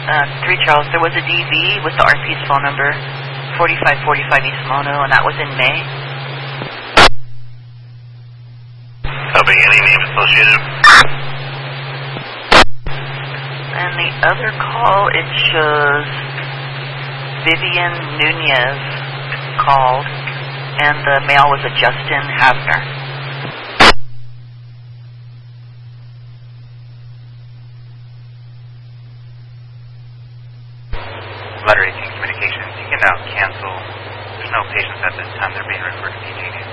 3 Charles, there was a DV with the RP's phone number, 4545 East Mono, and that was in May. Copy, any name associated? And the other call, it shows Vivian Nunez called, and the male was a Justin Havner. Letter 18 communications. You can now cancel. There's no patients at this time. They're being referred to PG&E.